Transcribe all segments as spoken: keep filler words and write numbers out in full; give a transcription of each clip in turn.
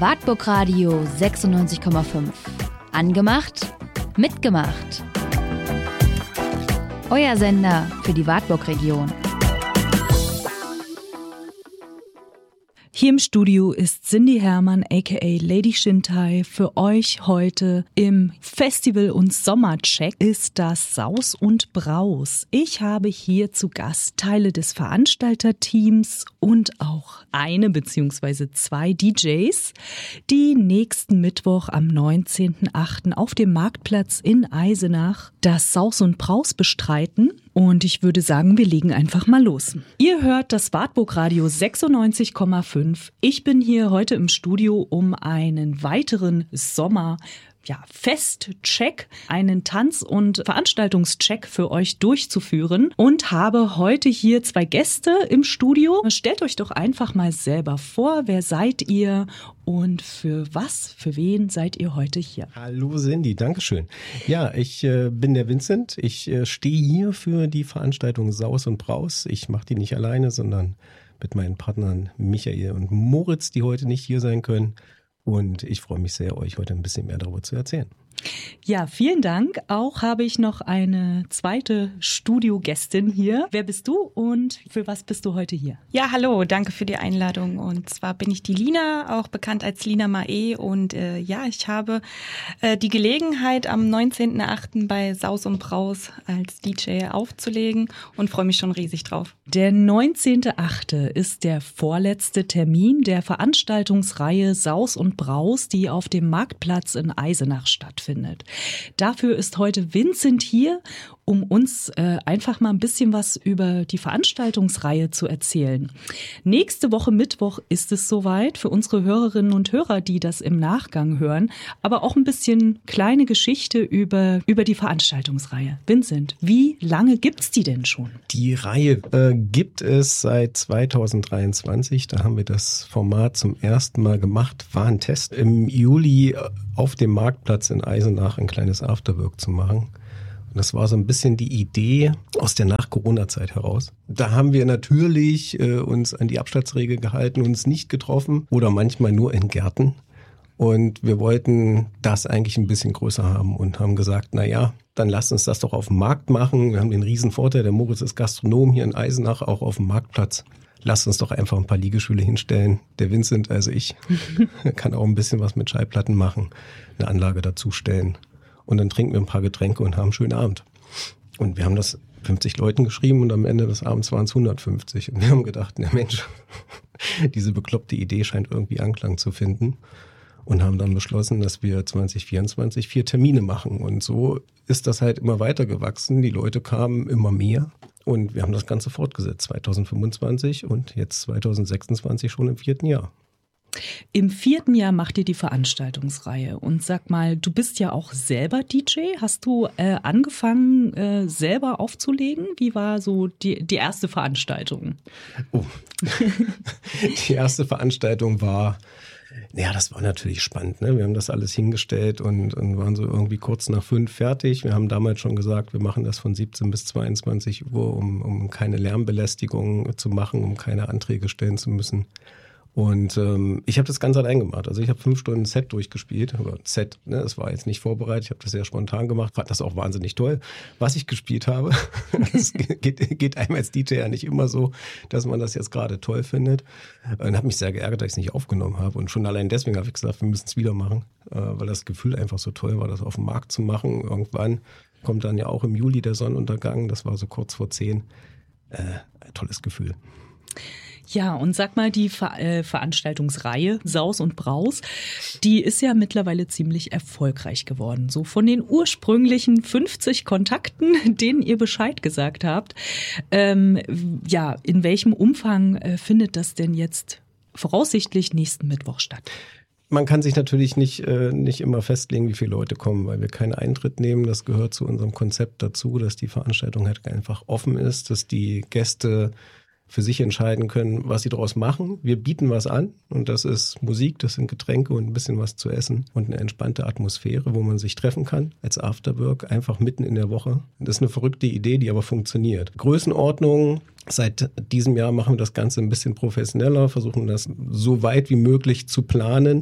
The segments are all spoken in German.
Wartburg Radio sechsundneunzig Komma fünf. Angemacht, mitgemacht. Euer Sender für die Wartburg-Region. Hier im Studio ist Cindy Hermann aka Lady Shintai. Für euch heute im Festival- und Sommercheck ist das Saus und Braus. Ich habe hier zu Gast Teile des Veranstalterteams und auch eine bzw. zwei D Js, die nächsten Mittwoch am neunzehnten achten auf dem Marktplatz in Eisenach das Saus und Braus bestreiten. Und ich würde sagen, wir legen einfach mal los. Ihr hört das Wartburg Radio sechsundneunzig Komma fünf. Ich bin hier heute im Studio, um einen weiteren Sommer Ja, Festcheck, einen Tanz- und Veranstaltungscheck für euch durchzuführen und habe heute hier zwei Gäste im Studio. Stellt euch doch einfach mal selber vor, wer seid ihr und für was, für wen seid ihr heute hier? Hallo Cindy, Dankeschön. Ja, ich äh, bin der Vincent. Ich äh, stehe hier für die Veranstaltung Saus und Braus. Ich mache die nicht alleine, sondern mit meinen Partnern Michael und Moritz, die heute nicht hier sein können. Und ich freue mich sehr, euch heute ein bisschen mehr darüber zu erzählen. Ja, vielen Dank. Auch habe ich noch eine zweite Studiogästin hier. Wer bist du und für was bist du heute hier? Ja, hallo, danke für die Einladung. Und zwar bin ich die Lina, auch bekannt als Lina Mae. Und äh, ja, ich habe äh, die Gelegenheit, am neunzehnten achten bei Saus und Braus als D J aufzulegen und freue mich schon riesig drauf. Der neunzehnte achte ist der vorletzte Termin der Veranstaltungsreihe Saus und Braus, die auf dem Marktplatz in Eisenach stattfindet. Findet. Dafür ist heute Vincent hier, um uns äh, einfach mal ein bisschen was über die Veranstaltungsreihe zu erzählen. Nächste Woche Mittwoch ist es soweit für unsere Hörerinnen und Hörer, die das im Nachgang hören, aber auch ein bisschen kleine Geschichte über, über die Veranstaltungsreihe. Vincent, wie lange gibt's die denn schon? Die Reihe äh, gibt es seit zweitausenddreiundzwanzig. Da haben wir das Format zum ersten Mal gemacht. War ein Test im Juli auf dem Marktplatz in Eisenach ein kleines Afterwork zu machen. Und das war so ein bisschen die Idee aus der Nach-Corona-Zeit heraus. Da haben wir natürlich äh, uns an die Abstandsregel gehalten, uns nicht getroffen oder manchmal nur in Gärten. Und wir wollten das eigentlich ein bisschen größer haben und haben gesagt, na ja, dann lasst uns das doch auf dem Markt machen. Wir haben den riesen Vorteil, der Moritz ist Gastronom hier in Eisenach, auch auf dem Marktplatz. Lasst uns doch einfach ein paar Liegestühle hinstellen. Der Vincent, also ich, kann auch ein bisschen was mit Schallplatten machen, eine Anlage dazustellen. Und dann trinken wir ein paar Getränke und haben einen schönen Abend. Und wir haben das fünfzig Leuten geschrieben und am Ende des Abends waren es hundertfünfzig. Und wir haben gedacht, na Mensch, diese bekloppte Idee scheint irgendwie Anklang zu finden. Und haben dann beschlossen, dass wir zwanzig vierundzwanzig vier Termine machen. Und so ist das halt immer weiter gewachsen. Die Leute kamen immer mehr. Und wir haben das Ganze fortgesetzt, zweitausendfünfundzwanzig und jetzt zweitausendsechsundzwanzig schon im vierten Jahr. Im vierten Jahr macht ihr die Veranstaltungsreihe. Und sag mal, du bist ja auch selber D J. Hast du äh, angefangen, äh, selber aufzulegen? Wie war so die, die erste Veranstaltung? Oh, die erste Veranstaltung war... Ja, das war natürlich spannend, ne? Wir haben das alles hingestellt und, und waren so irgendwie kurz nach fünf fertig. Wir haben damals schon gesagt, wir machen das von siebzehn bis zweiundzwanzig Uhr, um, um keine Lärmbelästigung zu machen, um keine Anträge stellen zu müssen. Und ähm, ich habe das ganz allein gemacht. Also ich habe fünf Stunden Set durchgespielt. Aber Set, ne, das war jetzt nicht vorbereitet. Ich habe das sehr spontan gemacht. Fand das auch wahnsinnig toll, was ich gespielt habe. Das geht, geht einem als D J ja nicht immer so, dass man das jetzt gerade toll findet. Und habe mich sehr geärgert, dass ich es nicht aufgenommen habe. Und schon allein deswegen habe ich gesagt, wir müssen es wieder machen, äh, weil das Gefühl einfach so toll war, das auf dem Markt zu machen. Irgendwann kommt dann ja auch im Juli der Sonnenuntergang. Das war so kurz vor zehn. Äh, ein tolles Gefühl. Ja, und sag mal, die Ver- äh, Veranstaltungsreihe Saus und Braus, die ist ja mittlerweile ziemlich erfolgreich geworden. So von den ursprünglichen fünfzig Kontakten, denen ihr Bescheid gesagt habt. Ähm, ja, in welchem Umfang äh, findet das denn jetzt voraussichtlich nächsten Mittwoch statt? Man kann sich natürlich nicht, äh, nicht immer festlegen, wie viele Leute kommen, weil wir keinen Eintritt nehmen. Das gehört zu unserem Konzept dazu, dass die Veranstaltung halt einfach offen ist, dass die Gäste für sich entscheiden können, was sie daraus machen. Wir bieten was an und das ist Musik, das sind Getränke und ein bisschen was zu essen und eine entspannte Atmosphäre, wo man sich treffen kann als Afterwork, einfach mitten in der Woche. Das ist eine verrückte Idee, die aber funktioniert. Größenordnung, seit diesem Jahr machen wir das Ganze ein bisschen professioneller, versuchen das so weit wie möglich zu planen,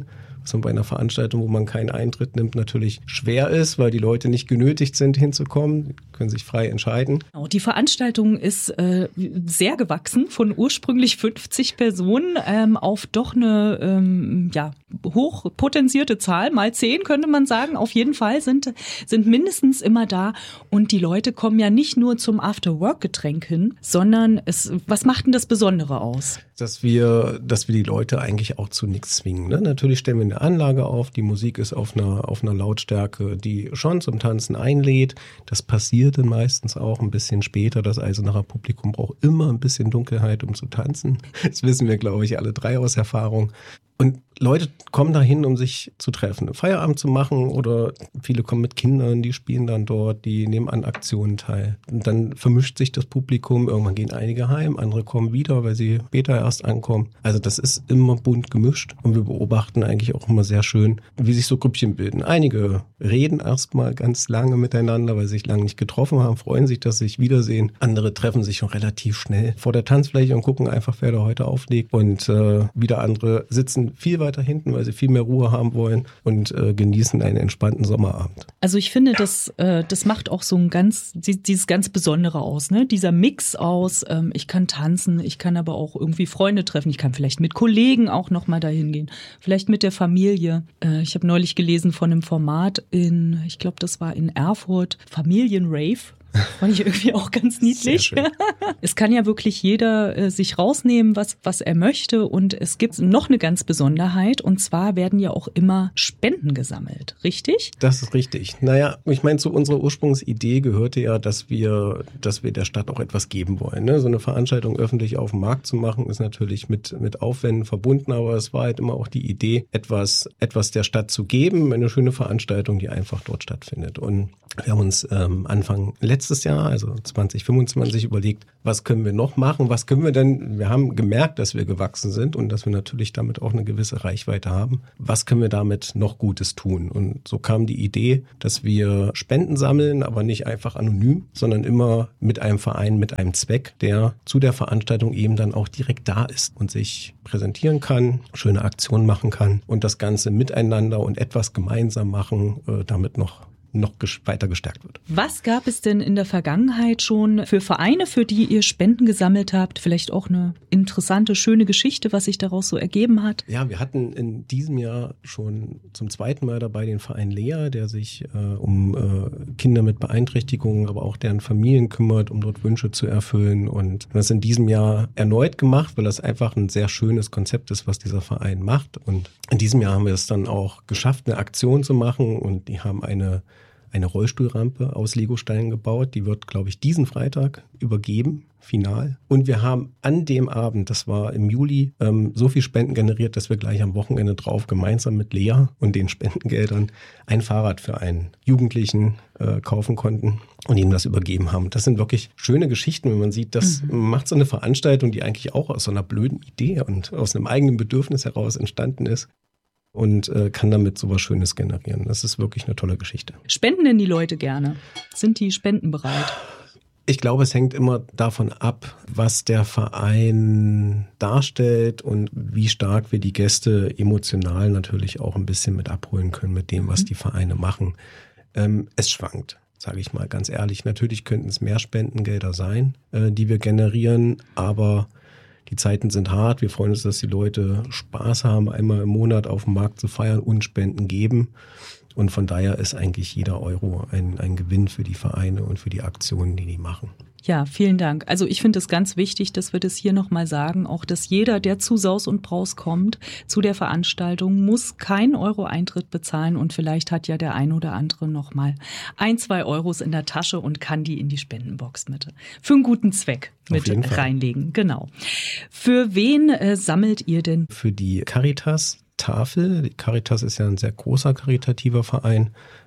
was man bei einer Veranstaltung, wo man keinen Eintritt nimmt, natürlich schwer ist, weil die Leute nicht genötigt sind, hinzukommen, die können sich frei entscheiden. Die Veranstaltung ist äh, sehr gewachsen, von ursprünglich fünfzig Personen ähm, auf doch eine ähm, ja, hochpotenzierte Zahl, mal zehn könnte man sagen. Auf jeden Fall sind, sind mindestens immer da und die Leute kommen ja nicht nur zum After-Work-Getränk hin, sondern es, was macht denn das Besondere aus? Dass wir, dass wir die Leute eigentlich auch zu nichts zwingen. Ne? Natürlich stellen wir eine Anlage auf, die Musik ist auf einer, auf einer Lautstärke, die schon zum Tanzen einlädt. Das passiert dann meistens auch ein bisschen später. Das Eisenacher Publikum braucht immer ein bisschen Dunkelheit, um zu tanzen. Das wissen wir, glaube ich, alle drei aus Erfahrung. Und Leute kommen dahin, um sich zu treffen, einen Feierabend zu machen, oder viele kommen mit Kindern, die spielen dann dort, die nehmen an Aktionen teil. Und dann vermischt sich das Publikum, irgendwann gehen einige heim, andere kommen wieder, weil sie später erst ankommen. Also das ist immer bunt gemischt und wir beobachten eigentlich auch immer sehr schön, wie sich so Grüppchen bilden. Einige reden erstmal ganz lange miteinander, weil sie sich lange nicht getroffen haben, freuen sich, dass sie sich wiedersehen. Andere treffen sich schon relativ schnell vor der Tanzfläche und gucken einfach, wer da heute auflegt. Und äh, wieder andere sitzen viel weiter hinten, weil sie viel mehr Ruhe haben wollen und äh, genießen einen entspannten Sommerabend. Also ich finde, das, äh, das macht auch so ein ganz, dieses ganz Besondere aus, ne? Dieser Mix aus, ähm, ich kann tanzen, ich kann aber auch irgendwie Freunde treffen, ich kann vielleicht mit Kollegen auch nochmal dahin gehen, vielleicht mit der Familie. Äh, ich habe neulich gelesen von einem Format in, ich glaube, das war in Erfurt, Familienrave. Fand ich irgendwie auch ganz niedlich. Es kann ja wirklich jeder äh, sich rausnehmen, was, was er möchte. Und es gibt noch eine ganz Besonderheit. Und zwar werden ja auch immer Spenden gesammelt. Richtig? Das ist richtig. Naja, ich meine, zu unserer Ursprungsidee gehörte ja, dass wir, dass wir der Stadt auch etwas geben wollen. Ne? So eine Veranstaltung öffentlich auf dem Markt zu machen, ist natürlich mit, mit Aufwänden verbunden. Aber es war halt immer auch die Idee, etwas, etwas der Stadt zu geben. Eine schöne Veranstaltung, die einfach dort stattfindet. Und wir haben uns ähm, Anfang letztes Jahr, also zwanzig fünfundzwanzig, überlegt, was können wir noch machen, was können wir denn, wir haben gemerkt, dass wir gewachsen sind und dass wir natürlich damit auch eine gewisse Reichweite haben. Was können wir damit noch Gutes tun? Und so kam die Idee, dass wir Spenden sammeln, aber nicht einfach anonym, sondern immer mit einem Verein, mit einem Zweck, der zu der Veranstaltung eben dann auch direkt da ist und sich präsentieren kann, schöne Aktionen machen kann und das Ganze miteinander und etwas gemeinsam machen, äh, damit noch noch weiter gestärkt wird. Was gab es denn in der Vergangenheit schon für Vereine, für die ihr Spenden gesammelt habt? Vielleicht auch eine interessante, schöne Geschichte, was sich daraus so ergeben hat? Ja, wir hatten in diesem Jahr schon zum zweiten Mal dabei den Verein Lea, der sich äh, um äh, Kinder mit Beeinträchtigungen, aber auch deren Familien kümmert, um dort Wünsche zu erfüllen. Und das in diesem Jahr erneut gemacht, weil das einfach ein sehr schönes Konzept ist, was dieser Verein macht. Und in diesem Jahr haben wir es dann auch geschafft, eine Aktion zu machen, und die haben eine eine Rollstuhlrampe aus Legosteinen gebaut. Die wird, glaube ich, diesen Freitag übergeben, final. Und wir haben an dem Abend, das war im Juli, ähm, so viel Spenden generiert, dass wir gleich am Wochenende drauf gemeinsam mit Lea und den Spendengeldern ein Fahrrad für einen Jugendlichen äh, kaufen konnten und ihm das übergeben haben. Das sind wirklich schöne Geschichten, wenn man sieht, das mhm. macht so eine Veranstaltung, die eigentlich auch aus so einer blöden Idee und aus einem eigenen Bedürfnis heraus entstanden ist. Und äh, kann damit sowas Schönes generieren. Das ist wirklich eine tolle Geschichte. Spenden denn die Leute gerne? Sind die spendenbereit? Ich glaube, es hängt immer davon ab, was der Verein darstellt und wie stark wir die Gäste emotional natürlich auch ein bisschen mit abholen können mit dem, was die Vereine machen. Ähm, es schwankt, sage ich mal ganz ehrlich. Natürlich könnten es mehr Spendengelder sein, äh, die wir generieren, aber die Zeiten sind hart. Wir freuen uns, dass die Leute Spaß haben, einmal im Monat auf dem Markt zu feiern und Spenden geben. Und von daher ist eigentlich jeder Euro ein, ein Gewinn für die Vereine und für die Aktionen, die die machen. Ja, vielen Dank. Also ich finde es ganz wichtig, dass wir das hier nochmal sagen, auch dass jeder, der zu Saus und Braus kommt, zu der Veranstaltung, muss keinen Euro Eintritt bezahlen, und vielleicht hat ja der ein oder andere nochmal ein, zwei Euros in der Tasche und kann die in die Spendenbox mit für einen guten Zweck mit reinlegen. Genau. Für wen äh, sammelt ihr denn? Für die Caritas Tafel. Die Caritas ist ja ein sehr großer karitativer Verein.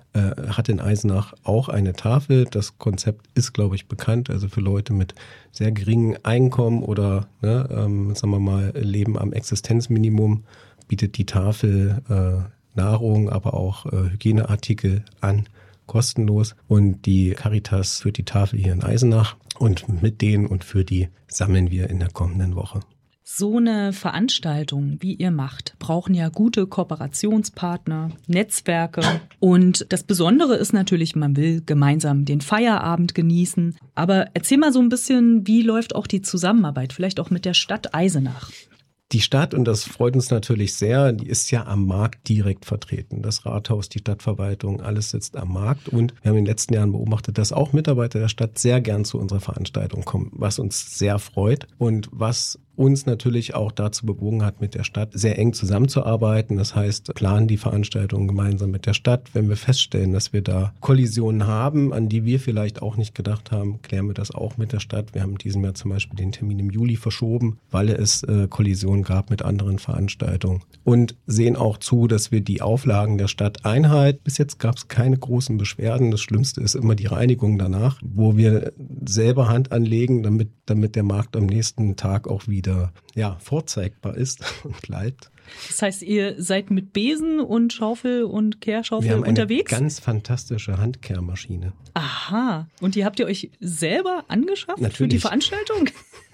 Hat in Eisenach auch eine Tafel. Das Konzept ist, glaube ich, bekannt. Also für Leute mit sehr geringem Einkommen oder, ne, ähm, sagen wir mal, Leben am Existenzminimum bietet die Tafel äh, Nahrung, aber auch äh, Hygieneartikel an, kostenlos. Und die Caritas führt die Tafel hier in Eisenach. Und mit denen und für die sammeln wir in der kommenden Woche. So eine Veranstaltung, wie ihr macht, brauchen ja gute Kooperationspartner, Netzwerke. Und das Besondere ist natürlich, man will gemeinsam den Feierabend genießen. Aber erzähl mal so ein bisschen, wie läuft auch die Zusammenarbeit, vielleicht auch mit der Stadt Eisenach? Die Stadt, und das freut uns natürlich sehr, die ist ja am Markt direkt vertreten. Das Rathaus, die Stadtverwaltung, alles sitzt am Markt. Und wir haben in den letzten Jahren beobachtet, dass auch Mitarbeiter der Stadt sehr gern zu unserer Veranstaltung kommen, was uns sehr freut und was uns natürlich auch dazu bewogen hat, mit der Stadt sehr eng zusammenzuarbeiten. Das heißt, planen die Veranstaltungen gemeinsam mit der Stadt. Wenn wir feststellen, dass wir da Kollisionen haben, an die wir vielleicht auch nicht gedacht haben, klären wir das auch mit der Stadt. Wir haben in diesem Jahr zum Beispiel den Termin im Juli verschoben, weil es äh, Kollisionen gab mit anderen Veranstaltungen. Und sehen auch zu, dass wir die Auflagen der Stadt einhalten. Bis jetzt gab es keine großen Beschwerden. Das Schlimmste ist immer die Reinigung danach, wo wir selber Hand anlegen, damit, damit der Markt am nächsten Tag auch wieder ja, vorzeigbar ist und bleibt. Das heißt, ihr seid mit Besen und Schaufel und Kehrschaufel Wir haben unterwegs? Eine ganz fantastische Handkehrmaschine. Aha. Und die habt ihr euch selber angeschafft Natürlich. Für die Veranstaltung?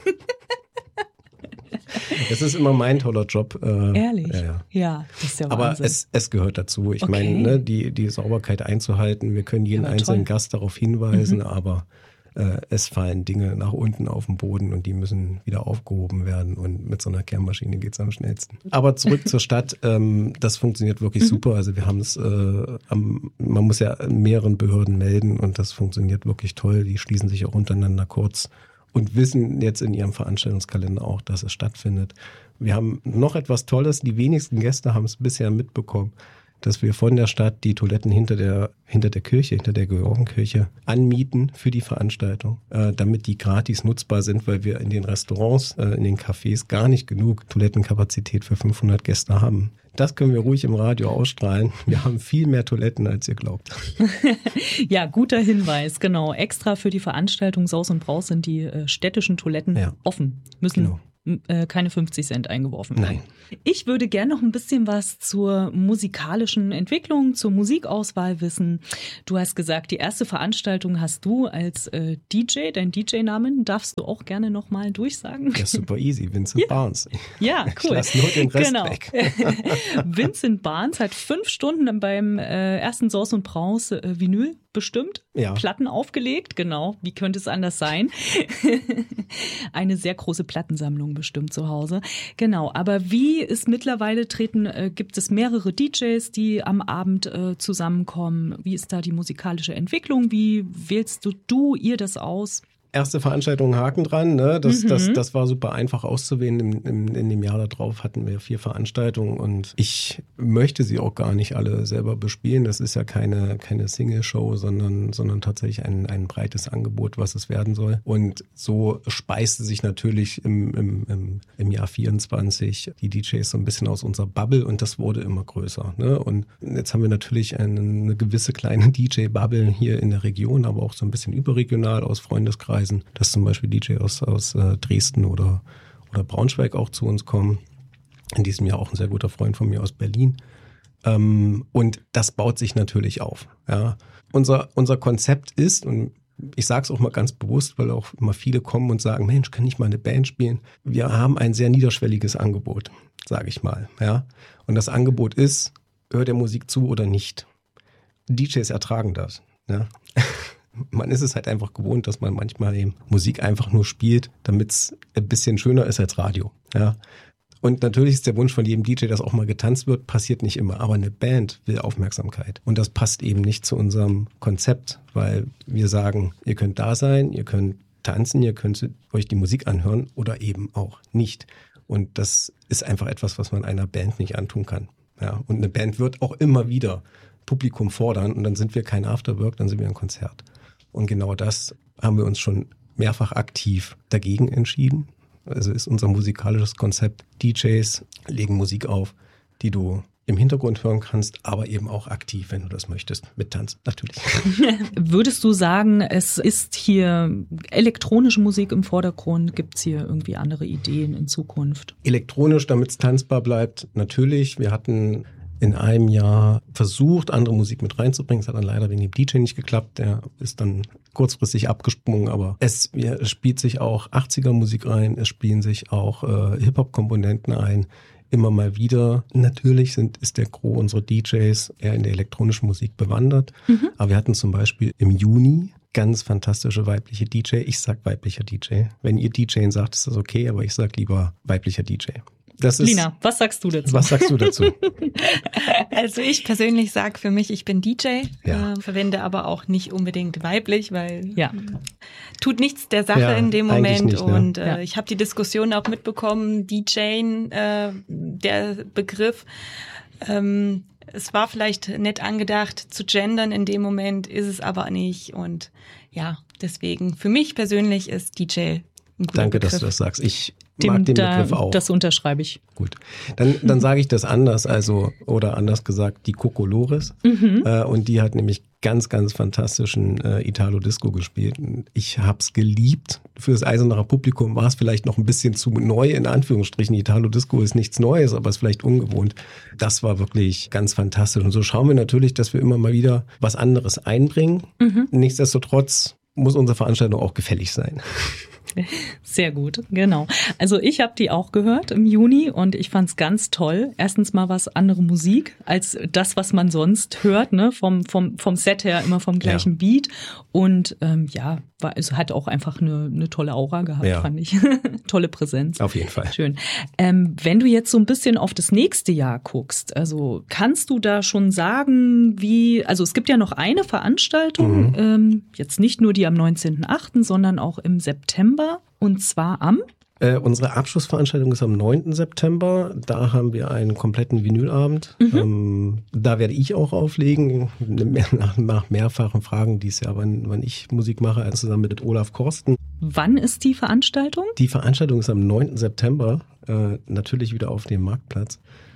Das ist immer mein toller Job. Äh, Ehrlich? Ja, ja. Ja, das ist ja Aber Wahnsinn. es, es gehört dazu. Ich Okay. meine, ne, die, die Sauberkeit einzuhalten. Wir können jeden Ja, einzelnen toll. Gast darauf hinweisen, Mhm. aber äh, es fallen Dinge nach unten auf den Boden und die müssen wieder aufgehoben werden. Und mit so einer Kehrmaschine geht es am schnellsten. Aber zurück zur Stadt. Ähm, das funktioniert wirklich Mhm. super. super. Also wir haben es, äh, am, man muss ja in mehreren Behörden melden und das funktioniert wirklich toll. Die schließen sich auch untereinander kurz und wissen jetzt in ihrem Veranstaltungskalender auch, dass es stattfindet. Wir haben noch etwas Tolles. Die wenigsten Gäste haben es bisher mitbekommen, dass wir von der Stadt die Toiletten hinter der, hinter der Kirche, hinter der Georgenkirche anmieten für die Veranstaltung, äh, damit die gratis nutzbar sind, weil wir in den Restaurants, äh, in den Cafés gar nicht genug Toilettenkapazität für fünfhundert Gäste haben. Das können wir ruhig im Radio ausstrahlen. Wir haben viel mehr Toiletten, als ihr glaubt. Ja, guter Hinweis, genau. Extra für die Veranstaltung Saus und Braus sind die äh, städtischen Toiletten Ja. offen. Müssen Genau. m- äh, keine fünfzig Cent eingeworfen werden. Nein. Ich würde gerne noch ein bisschen was zur musikalischen Entwicklung, zur Musikauswahl wissen. Du hast gesagt, die erste Veranstaltung hast du als äh, D J, dein D J-Namen darfst du auch gerne nochmal durchsagen. Das ist super easy, Vincent Ja. Barnes. Ja, Ich cool. lasse nur den Rest genau. weg. Vincent Barnes hat fünf Stunden beim äh, ersten Saus und Braus äh, Vinyl bestimmt, Ja. Platten aufgelegt, genau. Wie könnte es anders sein? Eine sehr große Plattensammlung bestimmt zu Hause. Genau, aber wie ist mittlerweile treten, äh, gibt es mehrere D Js, die am Abend äh, zusammenkommen? Wie ist da die musikalische Entwicklung? Wie wählst du, du ihr das aus? Erste Veranstaltung, Haken dran, ne? Das, Mhm. das, das war super einfach auszuwählen. Im, im, in dem Jahr darauf hatten wir vier Veranstaltungen und ich möchte sie auch gar nicht alle selber bespielen. Das ist ja keine, keine Single-Show, sondern, sondern tatsächlich ein, ein breites Angebot, was es werden soll. Und so speiste sich natürlich im, im, im, im Jahr vierundzwanzig die D Js so ein bisschen aus unserer Bubble und das wurde immer größer, ne? Und jetzt haben wir natürlich eine, eine gewisse kleine D J-Bubble hier in der Region, aber auch so ein bisschen überregional aus Freundeskreisen, dass zum Beispiel D J aus, aus äh, Dresden oder, oder Braunschweig auch zu uns kommen. In diesem Jahr auch ein sehr guter Freund von mir aus Berlin. Ähm, und das baut sich natürlich auf. Ja. Unser, unser Konzept ist, und ich sage es auch mal ganz bewusst, weil auch immer viele kommen und sagen, Mensch, kann ich mal eine Band spielen? Wir haben ein sehr niederschwelliges Angebot, sage ich mal. Ja. Und das Angebot ist, hört der Musik zu oder nicht. D Js ertragen das. Ja. Man ist es halt einfach gewohnt, dass man manchmal eben Musik einfach nur spielt, damit es ein bisschen schöner ist als Radio. Ja. Und natürlich ist der Wunsch von jedem D J, dass auch mal getanzt wird, passiert nicht immer. Aber eine Band will Aufmerksamkeit. Und das passt eben nicht zu unserem Konzept, weil wir sagen, ihr könnt da sein, ihr könnt tanzen, ihr könnt euch die Musik anhören oder eben auch nicht. Und das ist einfach etwas, was man einer Band nicht antun kann. Ja. Und eine Band wird auch immer wieder Publikum fordern und dann sind wir kein Afterwork, dann sind wir ein Konzert. Und genau das haben wir uns schon mehrfach aktiv dagegen entschieden. Also ist unser musikalisches Konzept, D Js legen Musik auf, die du im Hintergrund hören kannst, aber eben auch aktiv, wenn du das möchtest, mit Tanz natürlich. Würdest du sagen, es ist hier elektronische Musik im Vordergrund? Gibt es hier irgendwie andere Ideen in Zukunft? Elektronisch, damit es tanzbar bleibt, natürlich. Wir hatten in einem Jahr versucht, andere Musik mit reinzubringen. Es hat dann leider wegen dem D J nicht geklappt. Der ist dann kurzfristig abgesprungen, aber es, ja, es spielt sich auch achtziger Musik rein, es spielen sich auch äh, Hip-Hop-Komponenten ein, immer mal wieder. Natürlich sind, ist der Gros unserer D Js eher in der elektronischen Musik bewandert, mhm. aber wir hatten zum Beispiel im Juni ganz fantastische weibliche D J. Ich sag weiblicher D J. Wenn ihr D J sagt, ist das okay, aber ich sag lieber weiblicher D J. Das ist, Lina, was sagst du dazu? Was sagst du dazu? Also ich persönlich sage für mich, ich bin D J, ja. äh, verwende aber auch nicht unbedingt weiblich, weil ja. tut nichts der Sache ja, in dem Moment. nicht, ne? Und äh, ja. ich habe die Diskussion auch mitbekommen, D J, äh, der Begriff, ähm, es war vielleicht nett angedacht zu gendern in dem Moment, ist es aber nicht. Und ja, deswegen, für mich persönlich ist D J ein guter Danke, Begriff. dass du das sagst. Ich Dem, mag den da, Begriff auch. Das unterschreibe ich. Gut, dann, dann sage ich das anders, also oder anders gesagt, die Kokolores. Mhm. Äh, und die hat nämlich ganz, ganz fantastischen äh, Italo-Disco gespielt. Ich hab's geliebt. Für das Eisenacher Publikum war es vielleicht noch ein bisschen zu neu, in Anführungsstrichen. Italo-Disco ist nichts Neues, aber ist vielleicht ungewohnt. Das war wirklich ganz fantastisch. Und so schauen wir natürlich, dass wir immer mal wieder was anderes einbringen. Mhm. Nichtsdestotrotz muss unsere Veranstaltung auch gefällig sein. Sehr gut, genau. Also ich habe die auch gehört im Juni und ich fand's ganz toll. Erstens mal was andere Musik als das, was man sonst hört, ne? Vom vom vom Set her immer vom gleichen ja. Beat und ähm, ja, war, es hat auch einfach eine eine tolle Aura gehabt, ja. fand ich. Tolle Präsenz. Auf jeden Fall. Schön. Ähm, wenn du jetzt so ein bisschen auf das nächste Jahr guckst, also kannst du da schon sagen, wie, also es gibt ja noch eine Veranstaltung, mhm. ähm, jetzt nicht nur die am neunzehnten achten, sondern auch im September. Und zwar am? Äh, unsere Abschlussveranstaltung ist am neunten September. Da haben wir einen kompletten Vinylabend. Mhm. Ähm, da werde ich auch auflegen, nach, nach mehrfachen Fragen dieses Jahr, wann, wann ich Musik mache, also zusammen mit Olaf Korsten. Wann ist die Veranstaltung? Die Veranstaltung ist am neunten September, äh, natürlich wieder auf dem Marktplatz.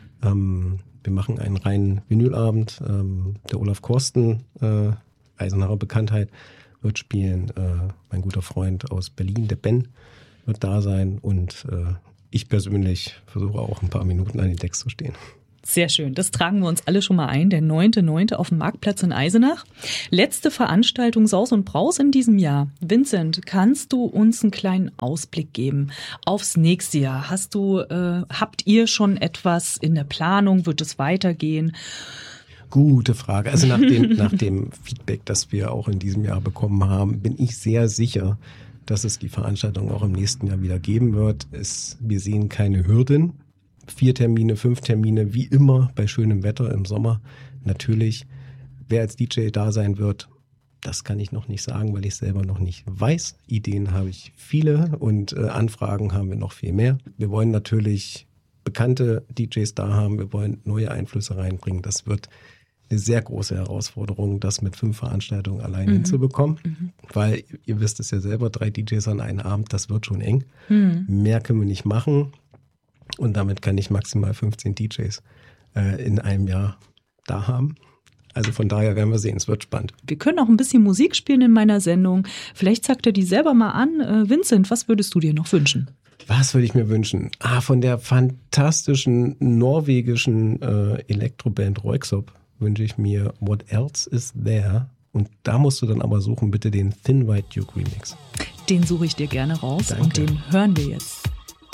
Ähm, wir machen einen reinen Vinylabend. Ähm, der Olaf Korsten, äh, Eisenacher Bekanntheit, wird spielen. Äh, mein guter Freund aus Berlin, der Ben, wird da sein. Und äh, ich persönlich versuche auch ein paar Minuten an den Text zu stehen. Sehr schön. Das tragen wir uns alle schon mal ein. Der neunte neunte auf dem Marktplatz in Eisenach. Letzte Veranstaltung Saus und Braus in diesem Jahr. Vincent, kannst du uns einen kleinen Ausblick geben aufs nächste Jahr? Hast du, äh, habt ihr schon etwas in der Planung? Wird es weitergehen? Gute Frage. Also nach dem, nach dem Feedback, das wir auch in diesem Jahr bekommen haben, bin ich sehr sicher, dass es die Veranstaltung auch im nächsten Jahr wieder geben wird. Es, wir sehen keine Hürden. Vier Termine, fünf Termine, wie immer bei schönem Wetter im Sommer. Natürlich, wer als D J da sein wird, das kann ich noch nicht sagen, weil ich selber noch nicht weiß. Ideen habe ich viele und äh, Anfragen haben wir noch viel mehr. Wir wollen natürlich bekannte D Js da haben. Wir wollen neue Einflüsse reinbringen. Das wird eine sehr große Herausforderung, das mit fünf Veranstaltungen allein mhm. hinzubekommen. Mhm. Weil, ihr wisst es ja selber, drei D Js an einem Abend, das wird schon eng. Mhm. Mehr können wir nicht machen. Und damit kann ich maximal fünfzehn D Js äh, in einem Jahr da haben. Also von daher werden wir sehen, es wird spannend. Wir können auch ein bisschen Musik spielen in meiner Sendung. Vielleicht sagt er die selber mal an. Äh, Vincent, was würdest du dir noch wünschen? Was würde ich mir wünschen? Ah, von der fantastischen norwegischen äh, Elektroband Röyksopp wünsche ich mir What Else Is There? Und da musst du dann aber suchen, bitte den Thin White Duke Remix. Den suche ich dir gerne raus. Danke. Und den hören wir jetzt.